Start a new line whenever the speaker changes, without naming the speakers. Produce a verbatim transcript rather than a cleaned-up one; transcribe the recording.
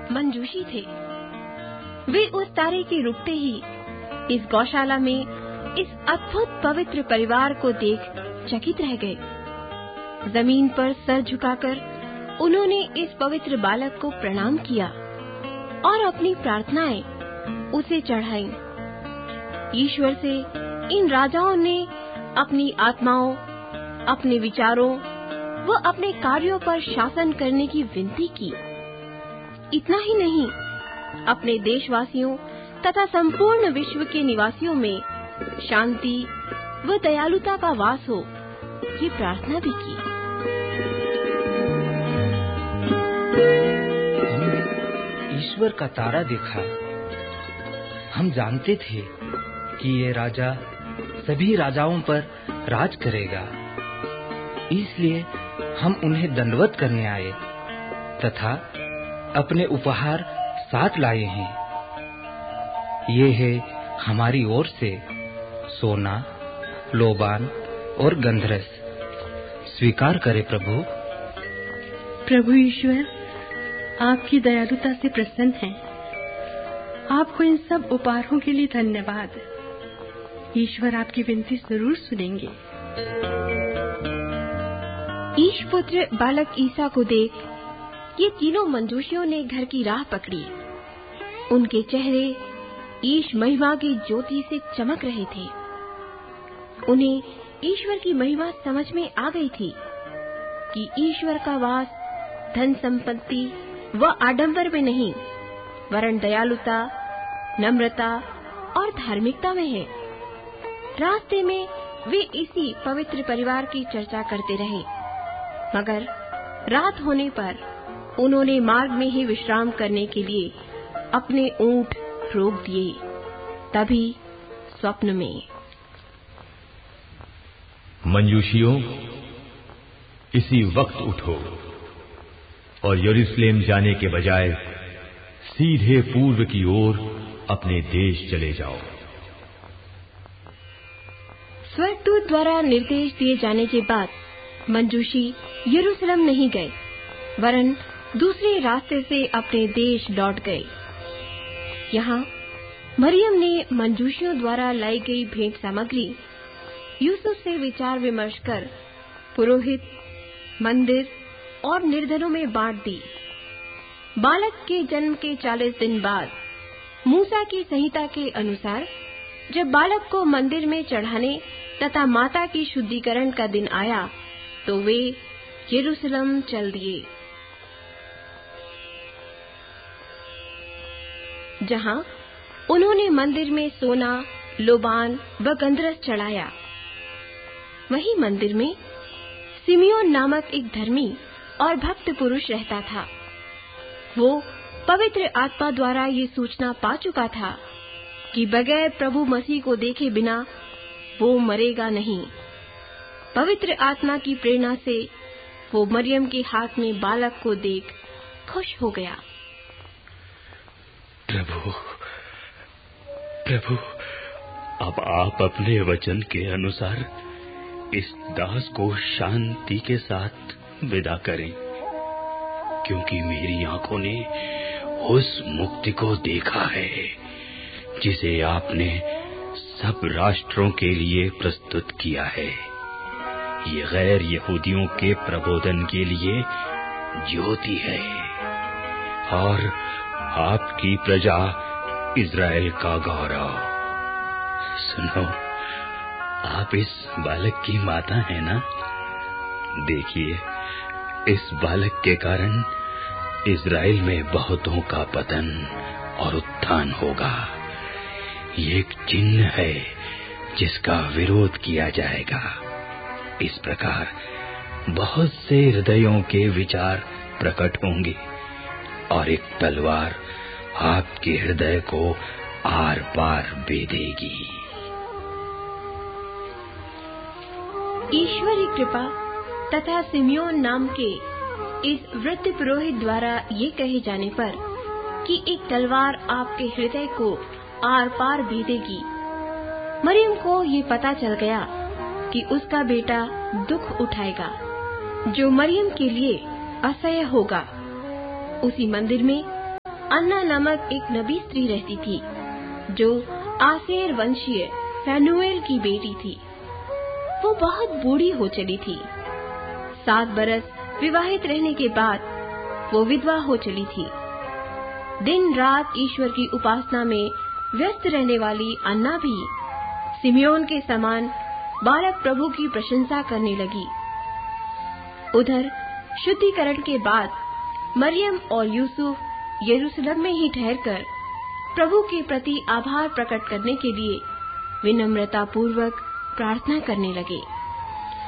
मंजूषी थे। वे उस तारे के रुकते ही इस गौशाला में इस अद्भुत पवित्र परिवार को देख चकित रह गए। जमीन पर सर झुकाकर उन्होंने इस पवित्र बालक को प्रणाम किया और अपनी प्रार्थनाएं उसे चढ़ाईं। ईश्वर से इन राजाओं ने अपनी आत्माओं, अपने विचारों व अपने कार्यों पर शासन करने की विनती की। इतना ही नहीं, अपने देशवासियों तथा संपूर्ण विश्व के निवासियों में शांति व दयालुता का वास हो, ये प्रार्थना भी की।
हमने ईश्वर का तारा देखा। हम जानते थे कि ये राजा सभी राजाओं पर राज करेगा, इसलिए हम उन्हें दंडवत करने आए तथा अपने उपहार साथ लाए हैं। ये है हमारी ओर से सोना, लोबान और गंधरस। स्वीकार करे प्रभु।
प्रभु ईश्वर, आपकी दयालुता से प्रसन्न हैं। आपको इन सब उपहारों के लिए धन्यवाद। ईश्वर आपकी विनती जरूर सुनेंगे।
ईश पुत्र बालक ईसा को देख ये तीनों मंजूषियों ने घर की राह पकड़ी। उनके चेहरे ईश महिमा की ज्योति से चमक रहे थे। उन्हें ईश्वर की महिमा समझ में आ गई थी कि ईश्वर का वास धन संपत्ति व आडंबर में नहीं, वरन दयालुता, नम्रता और धार्मिकता में है। रास्ते में वे इसी पवित्र परिवार की चर्चा करते रहे, मगर रात होने पर उन्होंने मार्ग में ही विश्राम करने के लिए अपने ऊंट रोक दिए। तभी स्वप्न में,
मंजूषियों, इसी वक्त उठो और यरूशलेम जाने के बजाय सीधे पूर्व की ओर अपने देश चले जाओ।
स्वर्गदूत द्वारा निर्देश दिए जाने के बाद मंजूषी यरूशलेम नहीं गए, वरन दूसरे रास्ते से अपने देश लौट गए। यहाँ मरियम ने मंजूषियों द्वारा लाई गई भेंट सामग्री यूसुफ से विचार विमर्श कर पुरोहित, मंदिर और निर्धनों में बांट दी। बालक के जन्म के चालीस दिन बाद मूसा की संहिता के अनुसार जब बालक को मंदिर में चढ़ाने तथा माता की शुद्धिकरण का दिन आया, तो वे यरूशलेम चल दिए, जहां उन्होंने मंदिर में सोना, लोबान व गंधरस चढ़ाया। वहीं मंदिर में सिमियोन नामक एक धर्मी और भक्त पुरुष रहता था। वो पवित्र आत्मा द्वारा ये सूचना पा चुका था कि बगैर प्रभु मसीह को देखे बिना वो मरेगा नहीं। पवित्र आत्मा की प्रेरणा से वो मरियम के हाथ में बालक को देख खुश हो गया।
प्रभु, प्रभु, अब आप अपने वचन के अनुसार इस दास को शांति के साथ विदा करें, क्योंकि मेरी आंखों ने उस मुक्ति को देखा है जिसे आपने सब राष्ट्रों के लिए प्रस्तुत किया है। ये गैर यहूदियों के प्रबोधन के लिए ज्योति है और आपकी प्रजा इज़राइल का गौरव। सुनो, आप इस बालक की माता हैं ना? देखिए, इस बालक के कारण इज़राइल में बहुतों का पतन और उत्थान होगा। ये एक चिन्ह है जिसका विरोध किया जाएगा। इस प्रकार बहुत से हृदयों के विचार प्रकट होंगे और एक तलवार आपके हृदय को आर पार बेधेगी।
ईश्वरी कृपा तथा सिमियोन नाम के इस वृद्ध पुरोहित द्वारा ये कहे जाने पर कि एक तलवार आपके हृदय को आर पार भेदेगी, मरियम को ये पता चल गया कि उसका बेटा दुख उठाएगा, जो मरियम के लिए असह्य होगा। उसी मंदिर में अन्ना नामक एक नबी स्त्री रहती थी, जो आसेर वंशीय फैनुएल की बेटी थी। वो बहुत बूढ़ी हो चली थी। सात बरस विवाहित रहने के बाद वो विधवा हो चली थी। दिन रात ईश्वर की उपासना में व्यस्त रहने वाली अन्ना भी सिमियोन के समान बालक प्रभु की प्रशंसा करने लगी। उधर शुद्धिकरण के बाद मरियम और यूसुफ यरूशलेम में ही ठहरकर प्रभु के प्रति आभार प्रकट करने के लिए विनम्रता पूर्वक प्रार्थना करने लगे।